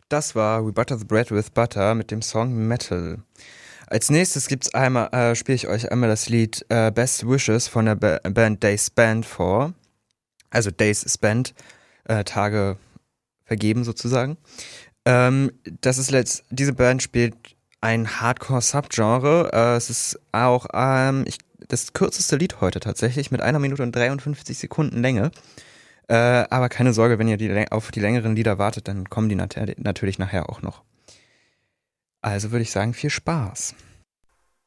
Das war We Butter the Bread with Butter mit dem Song Metal. Als nächstes spiele ich euch einmal das Lied Best Wishes von der Band Days Spent vor. Also Days Spent, Tage vergeben sozusagen. Diese Band spielt ein Hardcore-Subgenre. Es ist auch das kürzeste Lied heute tatsächlich mit 1 Minute und 53 Sekunden Länge. Aber keine Sorge, wenn ihr auf die längeren Lieder wartet, dann kommen die natürlich nachher auch noch. Also würde ich sagen, viel Spaß.